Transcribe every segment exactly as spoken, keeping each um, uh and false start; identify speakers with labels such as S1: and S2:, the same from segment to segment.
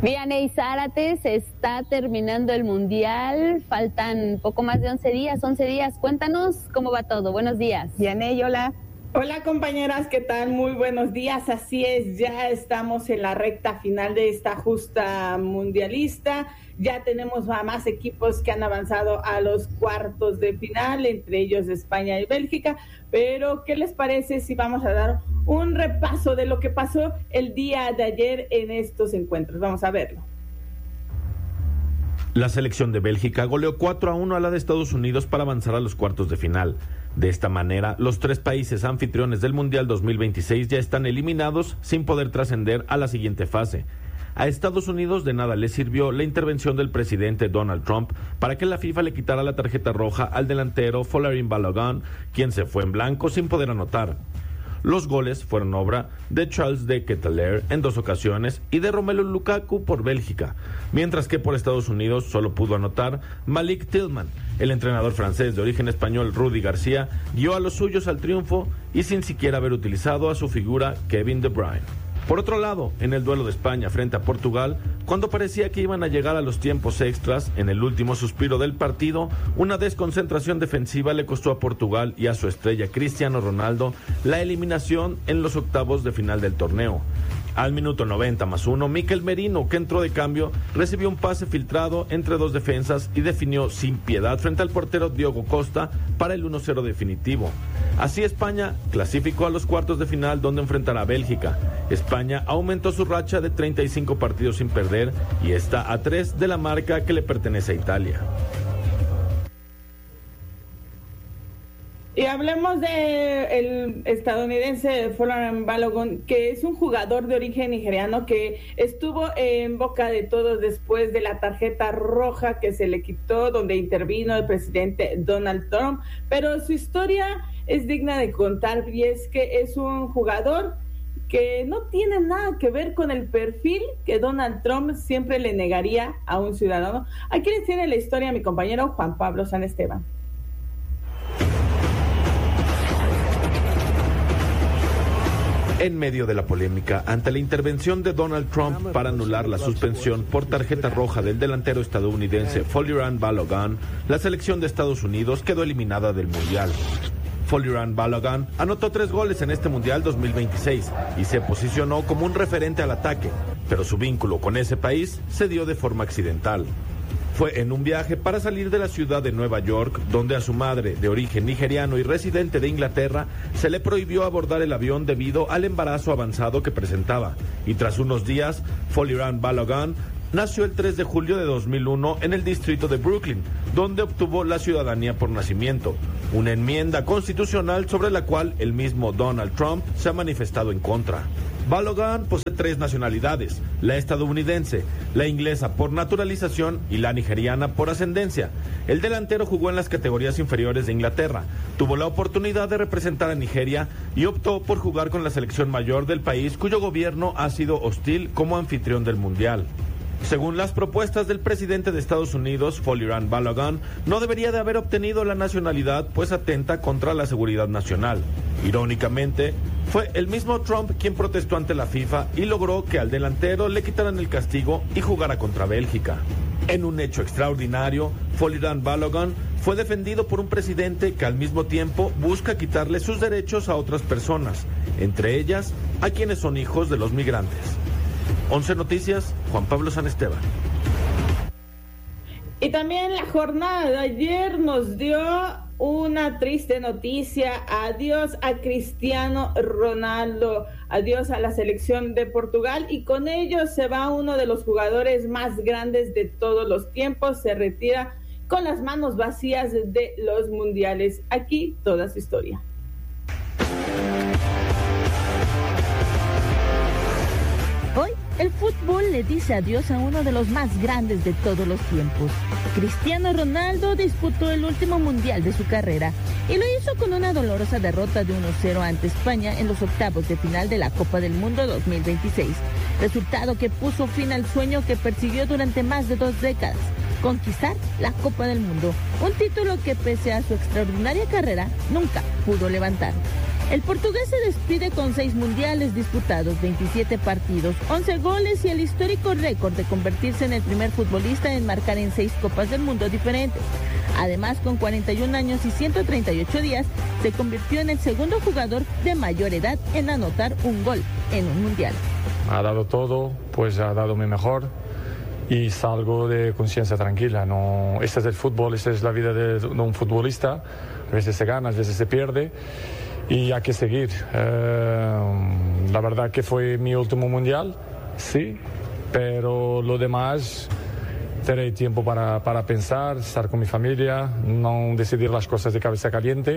S1: Vianney Zárate, se está terminando el Mundial, faltan poco más de once días, once días. Cuéntanos cómo va todo. Buenos días.
S2: Vianney, hola.
S3: Hola compañeras, ¿qué tal? Muy buenos días. Así es, ya estamos en la recta final de esta justa mundialista. Ya tenemos a más equipos que han avanzado a los cuartos de final, entre ellos España y Bélgica. Pero, ¿qué les parece si vamos a dar un repaso de lo que pasó el día de ayer en estos encuentros? Vamos a verlo.
S4: La selección de Bélgica goleó cuatro a uno a la de Estados Unidos para avanzar a los cuartos de final. De esta manera, los tres países anfitriones del Mundial dos mil veintiséis ya están eliminados sin poder trascender a la siguiente fase. A Estados Unidos de nada le sirvió la intervención del presidente Donald Trump para que la FIFA le quitara la tarjeta roja al delantero Folarin Balogun, quien se fue en blanco sin poder anotar. Los goles fueron obra de Charles de Ketelaere en dos ocasiones y de Romelu Lukaku por Bélgica, mientras que por Estados Unidos solo pudo anotar Malik Tillman. El entrenador francés de origen español Rudy García guió a los suyos al triunfo y sin siquiera haber utilizado a su figura Kevin De Bruyne. Por otro lado, en el duelo de España frente a Portugal, cuando parecía que iban a llegar a los tiempos extras, en el último suspiro del partido, una desconcentración defensiva le costó a Portugal y a su estrella Cristiano Ronaldo la eliminación en los octavos de final del torneo. Al minuto noventa más uno, Mikel Merino, que entró de cambio, recibió un pase filtrado entre dos defensas y definió sin piedad frente al portero Diogo Costa para el uno cero definitivo. Así España clasificó a los cuartos de final, donde enfrentará a Bélgica. España aumentó su racha de treinta y cinco partidos sin perder y está a tres de la marca que le pertenece a Italia.
S3: Y hablemos de el estadounidense Folarin Balogun, que es un jugador de origen nigeriano que estuvo en boca de todos después de la tarjeta roja que se le quitó, donde intervino el presidente Donald Trump. Pero su historia es digna de contar, y es que es un jugador que no tiene nada que ver con el perfil que Donald Trump siempre le negaría a un ciudadano. Aquí les tiene la historia mi compañero Juan Pablo San Esteban.
S4: En medio de la polémica, ante la intervención de Donald Trump para anular la suspensión por tarjeta roja del delantero estadounidense Folarin Balogun, la selección de Estados Unidos quedó eliminada del Mundial. Folarin Balogun anotó tres goles en este Mundial dos mil veintiséis y se posicionó como un referente al ataque, pero su vínculo con ese país se dio de forma accidental. Fue en un viaje para salir de la ciudad de Nueva York, donde a su madre, de origen nigeriano y residente de Inglaterra, se le prohibió abordar el avión debido al embarazo avanzado que presentaba. Y tras unos días, Folarin Balogun nació el tres de julio de dos mil uno en el distrito de Brooklyn, donde obtuvo la ciudadanía por nacimiento, una enmienda constitucional sobre la cual el mismo Donald Trump se ha manifestado en contra. Balogun posee tres nacionalidades, la estadounidense, la inglesa por naturalización y la nigeriana por ascendencia. El delantero jugó en las categorías inferiores de Inglaterra, tuvo la oportunidad de representar a Nigeria y optó por jugar con la selección mayor del país, cuyo gobierno ha sido hostil como anfitrión del Mundial. Según las propuestas del presidente de Estados Unidos, Folarin Balogun no debería de haber obtenido la nacionalidad, pues atenta contra la seguridad nacional. Irónicamente, fue el mismo Trump quien protestó ante la FIFA y logró que al delantero le quitaran el castigo y jugara contra Bélgica. En un hecho extraordinario, Folarin Balogun fue defendido por un presidente que al mismo tiempo busca quitarle sus derechos a otras personas, entre ellas a quienes son hijos de los migrantes. once Noticias, Juan Pablo San Esteban.
S3: Y también la jornada de ayer nos dio una triste noticia. Adiós a Cristiano Ronaldo, adiós a la selección de Portugal, y con ello se va uno de los jugadores más grandes de todos los tiempos. Se retira con las manos vacías de los mundiales. Aquí toda su historia.
S5: Hoy el fútbol le dice adiós a uno de los más grandes de todos los tiempos. Cristiano Ronaldo disputó el último mundial de su carrera y lo hizo con una dolorosa derrota de uno cero ante España en los octavos de final de la Copa del Mundo dos mil veintiséis, resultado que puso fin al sueño que persiguió durante más de dos décadas: conquistar la Copa del Mundo, un título que pese a su extraordinaria carrera nunca pudo levantar. El portugués se despide con seis mundiales disputados, veintisiete partidos, once goles y el histórico récord de convertirse en el primer futbolista en marcar en seis Copas del Mundo diferentes. Además, con cuarenta y un años y ciento treinta y ocho días, se convirtió en el segundo jugador de mayor edad en anotar un gol en un mundial.
S2: Ha dado todo, pues ha dado mi mejor y salgo de conciencia tranquila. No, este es el fútbol, esta es la vida de, de un futbolista. A veces se gana, a veces se pierde y hay que seguir. Eh, la verdad que fue mi último mundial, sí, pero lo demás tendré tiempo para, para pensar, estar con mi familia, no decidir las cosas de cabeza caliente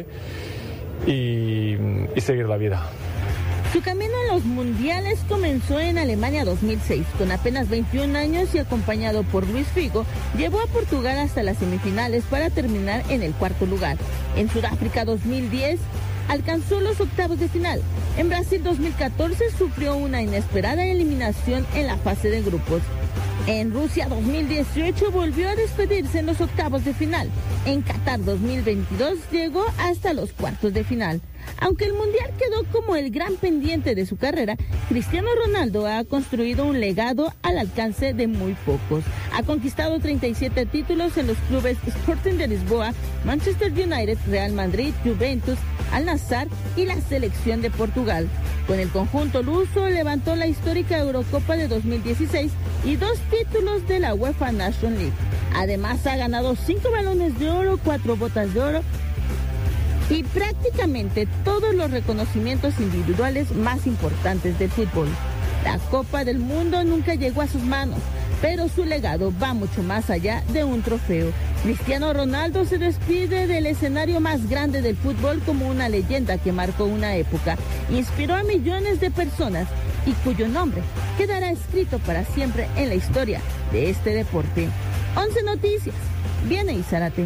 S2: y, y seguir la vida.
S5: Su camino a los mundiales comenzó en Alemania dos mil seis. Con apenas veintiún años y acompañado por Luis Figo, llevó a Portugal hasta las semifinales para terminar en el cuarto lugar. En Sudáfrica dos mil diez alcanzó los octavos de final. En Brasil dos mil catorce sufrió una inesperada eliminación en la fase de grupos. En Rusia dos mil dieciocho volvió a despedirse en los octavos de final. En Qatar dos mil veintidós llegó hasta los cuartos de final. Aunque el Mundial quedó como el gran pendiente de su carrera, Cristiano Ronaldo ha construido un legado al alcance de muy pocos. Ha conquistado treinta y siete títulos en los clubes Sporting de Lisboa, Manchester United, Real Madrid, Juventus, Al-Nassr y la selección de Portugal. Con el conjunto luso levantó la histórica Eurocopa de dos mil dieciséis y dos títulos de la UEFA Nations League. Además ha ganado cinco balones de oro, cuatro botas de oro y prácticamente todos los reconocimientos individuales más importantes del fútbol. La Copa del Mundo nunca llegó a sus manos, pero su legado va mucho más allá de un trofeo. Cristiano Ronaldo se despide del escenario más grande del fútbol como una leyenda que marcó una época, inspiró a millones de personas y cuyo nombre quedará escrito para siempre en la historia de este deporte. once Noticias, viene y Zárate.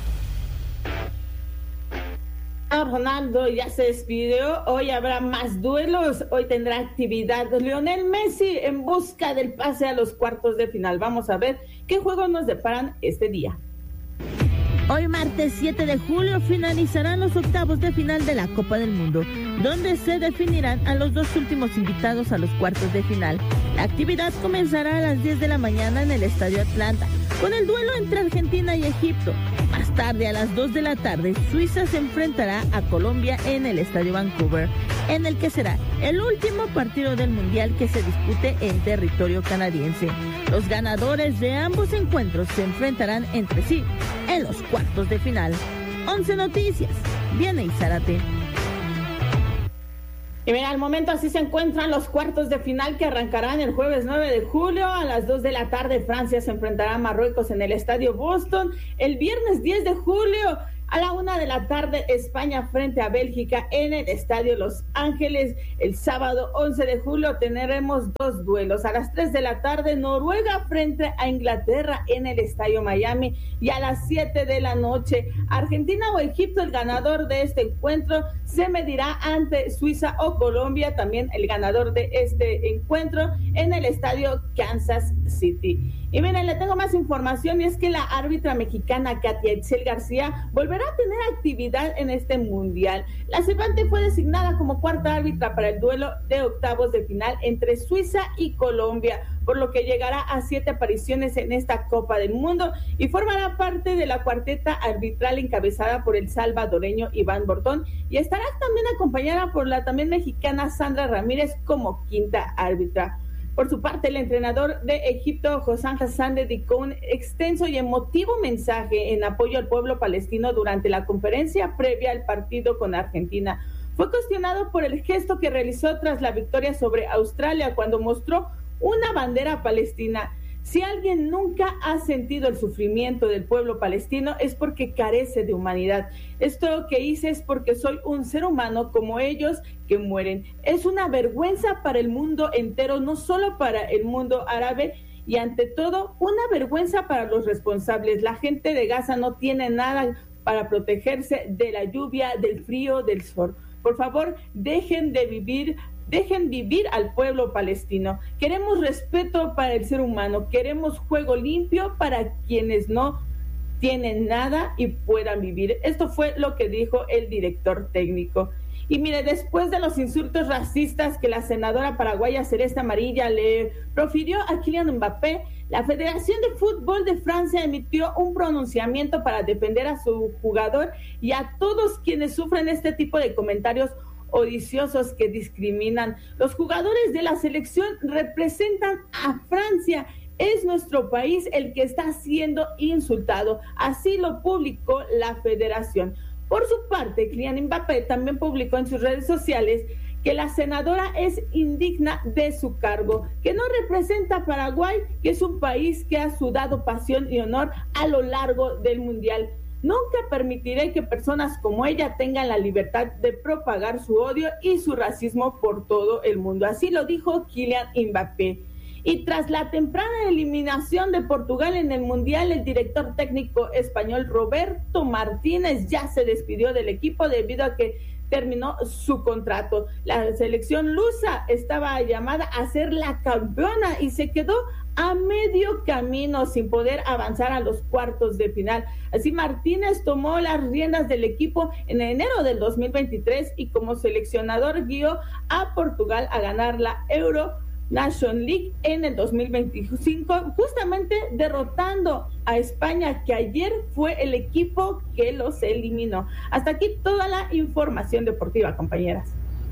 S3: Ronaldo ya se despidió, hoy habrá más duelos, hoy tendrá actividad Lionel Messi en busca del pase a los cuartos de final. Vamos a ver qué juegos nos deparan este día.
S5: Hoy martes siete de julio finalizarán los octavos de final de la Copa del Mundo, donde se definirán a los dos últimos invitados a los cuartos de final. La actividad comenzará a las diez de la mañana en el Estadio Atlanta, con el duelo entre Argentina y Egipto. Más tarde, a las dos de la tarde, Suiza se enfrentará a Colombia en el Estadio Vancouver, en el que será el último partido del Mundial que se dispute en territorio canadiense. Los ganadores de ambos encuentros se enfrentarán entre sí en los cuartos de final. once Noticias, viene y Zárate.
S3: Y mira, al momento así se encuentran los cuartos de final que arrancarán el jueves nueve de julio. A las dos de la tarde Francia se enfrentará a Marruecos en el Estadio Boston. El viernes diez de julio a la una de la tarde España frente a Bélgica en el Estadio Los Ángeles. El sábado once de julio tendremos dos duelos. A las tres de la tarde Noruega frente a Inglaterra en el Estadio Miami. Y a las siete de la noche Argentina o Egipto, el ganador de este encuentro, se medirá ante Suiza o Colombia, también el ganador de este encuentro en el Estadio Kansas City. Y miren, le tengo más información y es que la árbitra mexicana Katia Itzel García volverá a tener actividad en este mundial. La Cervantes fue designada como cuarta árbitra para el duelo de octavos de final entre Suiza y Colombia, por lo que llegará a siete apariciones en esta Copa del Mundo y formará parte de la cuarteta arbitral encabezada por el salvadoreño Iván Bordón y estará también acompañada por la también mexicana Sandra Ramírez como quinta árbitra. Por su parte, el entrenador de Egipto, Hossam Hassan, dedicó un extenso y emotivo mensaje en apoyo al pueblo palestino durante la conferencia previa al partido con Argentina. Fue cuestionado por el gesto que realizó tras la victoria sobre Australia cuando mostró una bandera palestina. Si alguien nunca ha sentido el sufrimiento del pueblo palestino es porque carece de humanidad. Esto que hice es porque soy un ser humano como ellos que mueren. Es una vergüenza para el mundo entero, no solo para el mundo árabe, y ante todo una vergüenza para los responsables. La gente de Gaza no tiene nada para protegerse de la lluvia, del frío, del sol. Por favor, dejen de vivir Dejen vivir al pueblo palestino. Queremos respeto para el ser humano, queremos juego limpio para quienes no tienen nada y puedan vivir. Esto fue lo que dijo el director técnico. Y mire, después de los insultos racistas que la senadora paraguaya Celeste Amarilla le profirió a Kylian Mbappé, la Federación de Fútbol de Francia emitió un pronunciamiento para defender a su jugador y a todos quienes sufren este tipo de comentarios odiosos que discriminan. Los jugadores de la selección representan a Francia. Es nuestro país el que está siendo insultado. Así lo publicó la federación. Por su parte, Kylian Mbappé también publicó en sus redes sociales que la senadora es indigna de su cargo, que no representa a Paraguay, que es un país que ha sudado pasión y honor a lo largo del Mundial. Nunca permitiré que personas como ella tengan la libertad de propagar su odio y su racismo por todo el mundo. Así lo dijo Kylian Mbappé. Y tras la temprana eliminación de Portugal en el Mundial, el director técnico español Roberto Martínez ya se despidió del equipo debido a que terminó su contrato. La selección lusa estaba llamada a ser la campeona y se quedó a medio camino sin poder avanzar a los cuartos de final. Así Martínez tomó las riendas del equipo en enero del dos mil veintitrés y como seleccionador guió a Portugal a ganar la Euro Nation League en el dos mil veinticinco, justamente derrotando a España, que ayer fue el equipo que los eliminó. Hasta aquí toda la información deportiva, compañeras.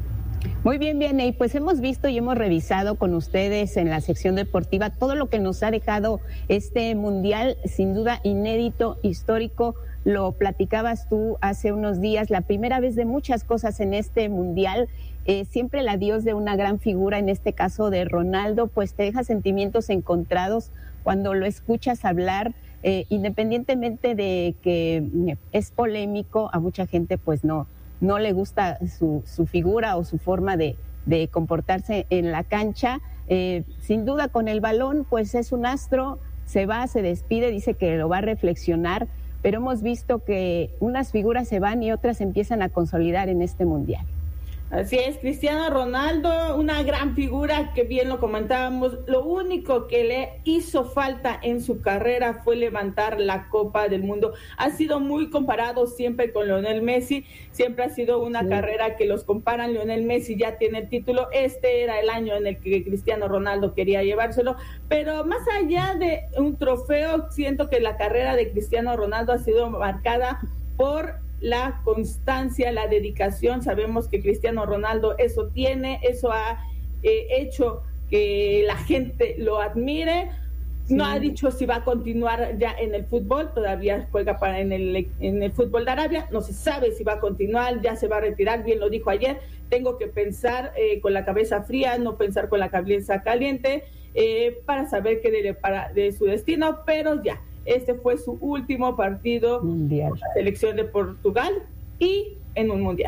S6: Muy bien, bien, y pues hemos visto y hemos revisado con ustedes en la sección deportiva todo lo que nos ha dejado este mundial, sin duda inédito, histórico. Lo platicabas tú hace unos días, la primera vez de muchas cosas en este mundial. Eh, siempre el adiós de una gran figura, en este caso de Ronaldo, pues te deja sentimientos encontrados cuando lo escuchas hablar, eh, independientemente de que es polémico, a mucha gente pues no, no le gusta su, su figura o su forma de, de comportarse en la cancha. Eh, sin duda con el balón pues es un astro, se va, se despide, dice que lo va a reflexionar, pero hemos visto que unas figuras se van y otras empiezan a consolidar en este mundial.
S3: Así es, Cristiano Ronaldo, una gran figura que bien lo comentábamos, lo único que le hizo falta en su carrera fue levantar la Copa del Mundo. Ha sido muy comparado siempre con Lionel Messi, siempre ha sido una sí. carrera que los comparan. Lionel Messi ya tiene el título, este era el año en el que Cristiano Ronaldo quería llevárselo, pero más allá de un trofeo, siento que la carrera de Cristiano Ronaldo ha sido marcada por la constancia, la dedicación. Sabemos que Cristiano Ronaldo eso tiene, eso ha eh, hecho que la gente lo admire. Sí. No ha dicho si va a continuar ya en el fútbol, todavía juega para en el en el fútbol de Arabia, no se sabe si va a continuar, ya se va a retirar, bien lo dijo ayer, tengo que pensar eh, con la cabeza fría, no pensar con la cabeza caliente, eh, para saber qué de, para, de su destino, pero ya. Este fue su último partido mundial con la selección de Portugal y en un mundial.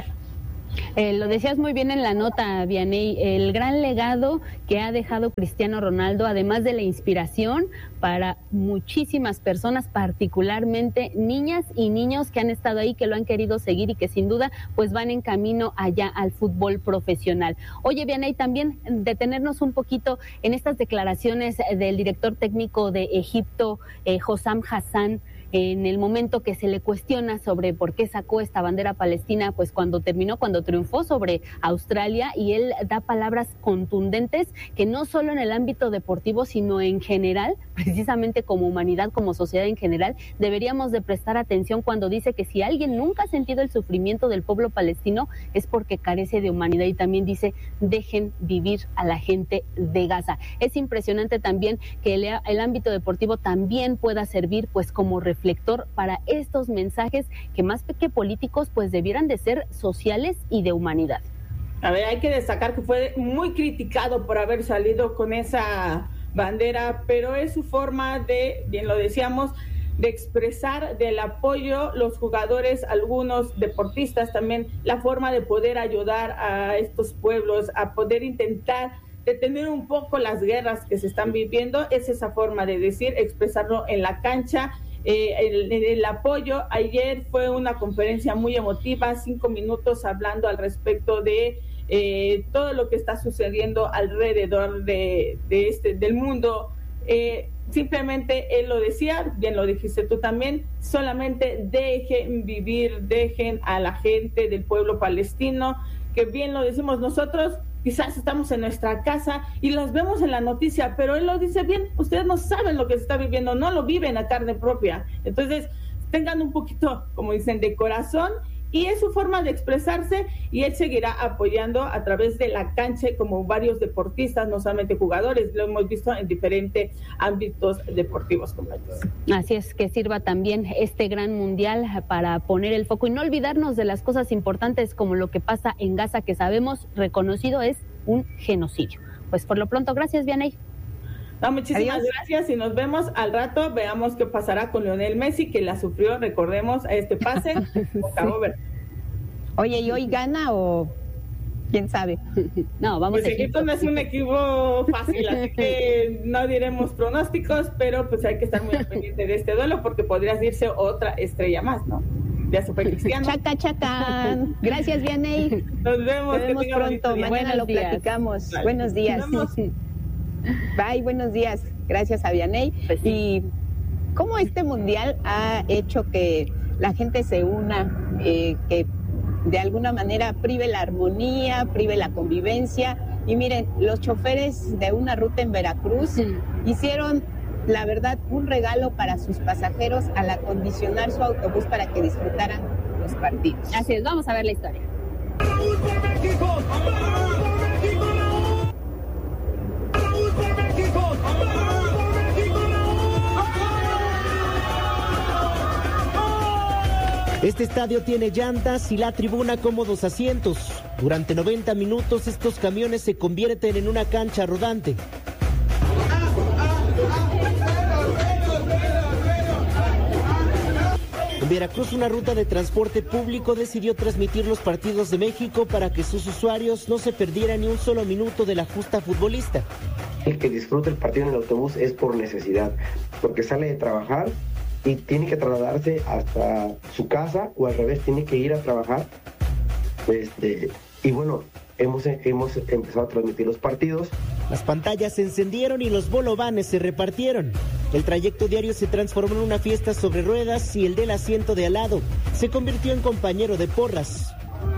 S1: Eh, lo decías muy bien en la nota, Vianney, el gran legado que ha dejado Cristiano Ronaldo, además de la inspiración para muchísimas personas, particularmente niñas y niños que han estado ahí, que lo han querido seguir y que sin duda pues van en camino allá al fútbol profesional. Oye, Vianney, también detenernos un poquito en estas declaraciones del director técnico de Egipto, eh, Hossam Hassan, en el momento que se le cuestiona sobre por qué sacó esta bandera palestina, pues cuando terminó, cuando triunfó sobre Australia, y él da palabras contundentes que no solo en el ámbito deportivo, sino en general, precisamente como humanidad, como sociedad en general, deberíamos de prestar atención cuando dice que si alguien nunca ha sentido el sufrimiento del pueblo palestino es porque carece de humanidad, y también dice, dejen vivir a la gente de Gaza. Es impresionante también que el, el ámbito deportivo también pueda servir pues como reflector para estos mensajes que más que políticos pues debieran de ser sociales y de humanidad.
S3: A ver, hay que destacar que fue muy criticado por haber salido con esa bandera, pero es su forma de, bien lo decíamos, de expresar del apoyo, los jugadores, algunos deportistas también, la forma de poder ayudar a estos pueblos, a poder intentar detener un poco las guerras que se están viviendo. Es esa forma de decir, expresarlo en la cancha. Eh, el, el apoyo, ayer fue una conferencia muy emotiva, cinco minutos hablando al respecto de eh, todo lo que está sucediendo alrededor de, de este del mundo Eh, simplemente él lo decía, bien lo dijiste tú también, solamente dejen vivir, dejen a la gente del pueblo palestino, que bien lo decimos nosotros, quizás estamos en nuestra casa y las vemos en la noticia, pero él lo dice bien, ustedes no saben lo que se está viviendo, no lo viven a carne propia. Entonces, tengan un poquito, como dicen, de corazón, y es su forma de expresarse, y él seguirá apoyando a través de la cancha como varios deportistas, no solamente jugadores, lo hemos visto en diferentes ámbitos deportivos, compañeros.
S1: Así es, que sirva también este gran mundial para poner el foco y no olvidarnos de las cosas importantes como lo que pasa en Gaza, que sabemos reconocido es un genocidio. Pues por lo pronto, gracias, Vianey.
S3: No, muchísimas
S6: Adiós.
S3: gracias y nos vemos al rato. Veamos qué pasará con Lionel Messi, que la sufrió, recordemos, a este pase. Acabó, ver.
S6: Oye, ¿y hoy gana o quién sabe?
S1: No, vamos
S3: Pues
S1: a
S3: Egipto no es un equipo fácil, así que no diremos pronósticos, pero pues hay que estar muy al pendiente de este duelo porque podrías irse otra estrella más, ¿no? Ya se fue Cristiano.
S6: Chaca, chaca. Gracias, Vianey.
S3: Nos vemos.
S6: Nos vemos pronto. Mañana
S1: Buenos
S6: lo
S1: días.
S6: platicamos.
S3: Vale.
S6: Buenos días.
S3: Nos vemos.
S6: Bye, buenos días. Gracias a Vianey.
S1: Pues sí.
S6: Y cómo este mundial ha hecho que la gente se una, eh, que de alguna manera prive la armonía, prive la convivencia. Y miren, los choferes de una ruta en Veracruz
S1: Sí.
S6: hicieron, la verdad, un regalo para sus pasajeros al acondicionar su autobús para que disfrutaran los partidos.
S1: Así es, vamos a ver la historia.
S7: Este estadio tiene llantas y la tribuna cómodos asientos. Durante noventa minutos estos camiones se convierten en una cancha rodante. En Veracruz, una ruta de transporte público decidió transmitir los partidos de México para que sus usuarios no se perdieran ni un solo minuto de la justa futbolista.
S8: El que disfruta el partido en el autobús es por necesidad, porque sale de trabajar y tiene que trasladarse hasta su casa, o al revés, tiene que ir a trabajar. Este, y bueno, hemos, hemos empezado a transmitir los partidos.
S7: Las pantallas se encendieron y los bolovanes se repartieron. El trayecto diario se transformó en una fiesta sobre ruedas y el del asiento de al lado se convirtió en compañero de porras.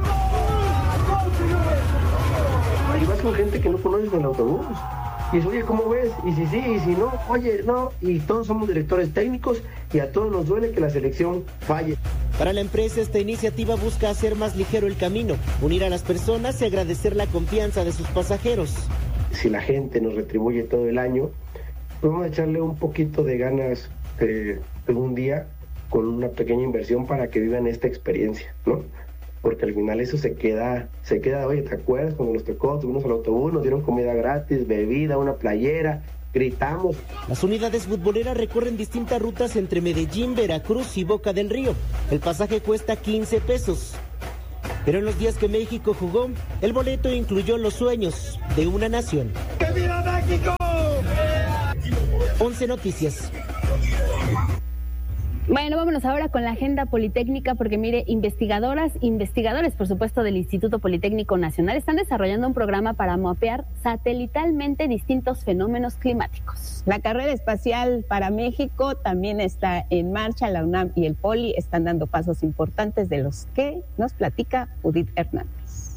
S8: Y vas con gente que no conoces en el autobús. Y dices, oye, ¿cómo ves? Y si sí, y si no, oye, no. Y todos somos directores técnicos y a todos nos duele que la selección falle.
S7: Para la empresa, esta iniciativa busca hacer más ligero el camino, unir a las personas y agradecer la confianza de sus pasajeros.
S8: Si la gente nos retribuye todo el año, pues vamos a echarle un poquito de ganas eh, en un día con una pequeña inversión para que vivan esta experiencia, ¿no? Porque al final eso se queda, se queda, oye, ¿te acuerdas cuando nos tocó? Subimos al autobús, nos dieron comida gratis, bebida, una playera, gritamos.
S7: Las unidades futboleras recorren distintas rutas entre Medellín, Veracruz y Boca del Río. El pasaje cuesta quince pesos. Pero en los días que México jugó, el boleto incluyó los sueños de una nación. ¡Que viva México! once Noticias.
S1: Bueno, vámonos ahora con la agenda politécnica, porque mire, investigadoras, investigadores, por supuesto, del Instituto Politécnico Nacional están desarrollando un programa para mapear satelitalmente distintos fenómenos climáticos.
S6: La carrera espacial para México también está en marcha. La UNAM y el Poli están dando pasos importantes, de los que nos platica Judith Hernández.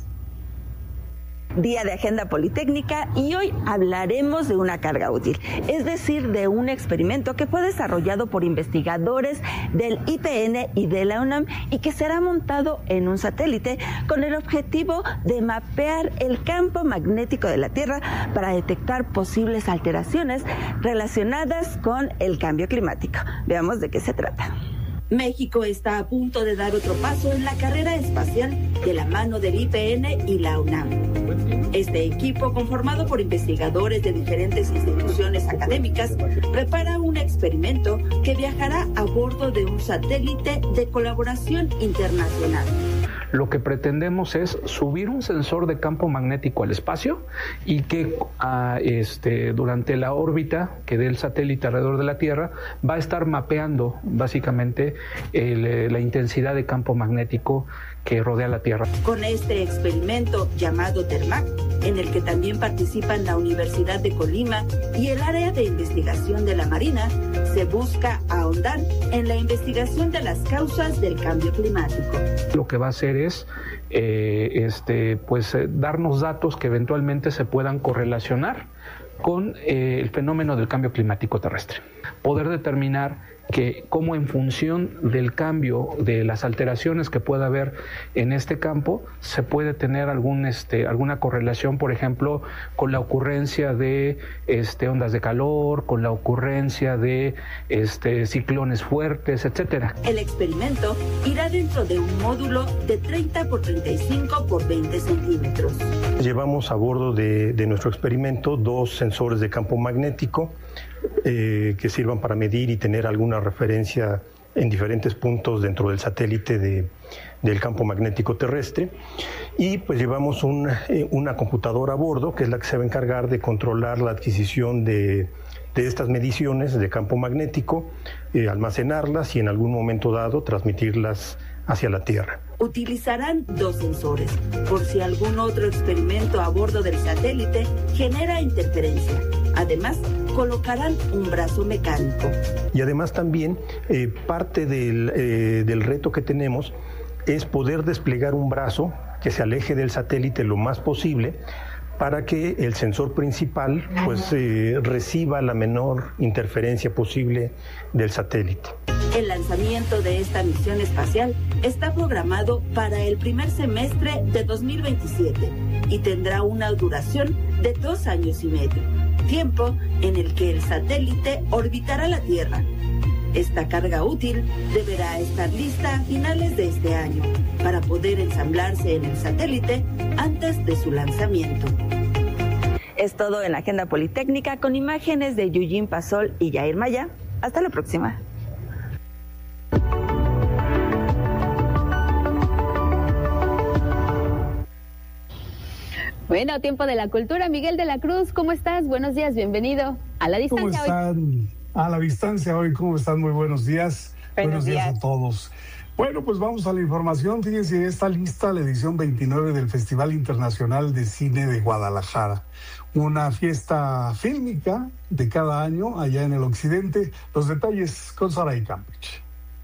S9: Día de Agenda Politécnica, y hoy hablaremos de una carga útil, es decir, de un experimento que fue desarrollado por investigadores del I P N y de la UNAM y que será montado en un satélite con el objetivo de mapear el campo magnético de la Tierra para detectar posibles alteraciones relacionadas con el cambio climático. Veamos de qué se trata. México está a punto de dar otro paso en la carrera espacial de la mano del I P N y la UNAM. Este equipo, conformado por investigadores de diferentes instituciones académicas, prepara un experimento que viajará a bordo de un satélite de colaboración internacional.
S10: lo que pretendemos es subir un sensor de campo magnético al espacio y que a, este, durante la órbita que dé el satélite alrededor de la Tierra va a estar mapeando básicamente el, la intensidad de campo magnético que rodea la Tierra.
S9: Con este experimento llamado TERMAC, en el que también participan la Universidad de Colima y el área de investigación de la Marina, se busca ahondar en la investigación de las causas del cambio climático.
S10: Lo que va a hacer es eh, este, pues, eh, darnos datos que eventualmente se puedan correlacionar con eh, el fenómeno del cambio climático terrestre. Poder determinar que cómo en función del cambio, de las alteraciones que pueda haber en este campo, se puede tener algún, este, alguna correlación, por ejemplo, con la ocurrencia de este, ondas de calor, con la ocurrencia de este, ciclones fuertes, etcétera.
S9: El experimento irá dentro de un módulo de treinta por treinta y cinco por veinte centímetros.
S11: Llevamos a bordo de, de nuestro experimento dos sensores de campo magnético eh, que sirvan para medir y tener alguna referencia en diferentes puntos dentro del satélite de, del campo magnético terrestre, y pues llevamos un, eh, una computadora a bordo que es la que se va a encargar de controlar la adquisición de, de estas mediciones de campo magnético, eh, almacenarlas y en algún momento dado transmitirlas hacia la Tierra.
S9: Utilizarán dos sensores, por si algún otro experimento a bordo del satélite genera interferencia. Además, colocarán un brazo mecánico.
S11: Y además también eh, parte del, eh, del reto que tenemos es poder desplegar un brazo que se aleje del satélite lo más posible para que el sensor principal pues eh, reciba la menor interferencia posible del satélite.
S9: El lanzamiento de esta misión espacial está programado para el primer semestre de dos mil veintisiete y tendrá una duración de dos años y medio, tiempo en el que el satélite orbitará la Tierra. Esta carga útil deberá estar lista a finales de este año para poder ensamblarse en el satélite antes de su lanzamiento. Es todo en la Agenda Politécnica con imágenes de Yujin Pasol y Yair Maya. Hasta la próxima.
S1: Bueno, tiempo de la cultura. Miguel de la Cruz, ¿cómo estás? Buenos días, bienvenido a la distancia.
S12: ¿Cómo están? Hoy. A la distancia hoy, ¿cómo están? Muy buenos días.
S1: Buenos,
S12: buenos días. días a todos. Bueno, pues vamos a la información. Fíjense, está lista la edición veintinueve del Festival Internacional de Cine de Guadalajara. Una fiesta fílmica de cada año allá en el occidente. Los detalles con Saray Campich.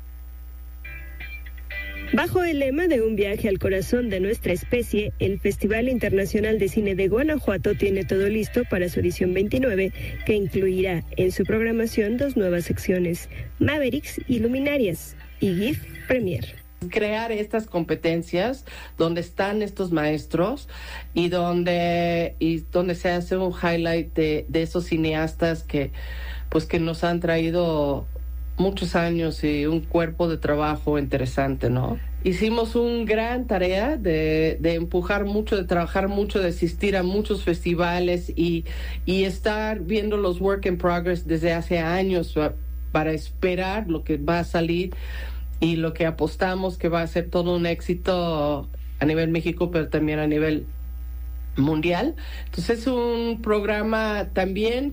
S13: Bajo el lema de un viaje al corazón de nuestra especie, el Festival Internacional de Cine de Guanajuato tiene todo listo para su edición veintinueve, que incluirá en su programación dos nuevas secciones, Mavericks y Luminarias, y GIF Premier.
S14: Crear estas competencias donde están estos maestros y donde, y donde se hace un highlight de, de esos cineastas que, pues, que nos han traído muchos años y un cuerpo de trabajo interesante, ¿no? Hicimos una gran tarea de, de empujar mucho, de trabajar mucho, de asistir a muchos festivales y, y estar viendo los work in progress desde hace años para esperar lo que va a salir y lo que apostamos que va a ser todo un éxito a nivel México, pero también a nivel mundial. Entonces es un programa también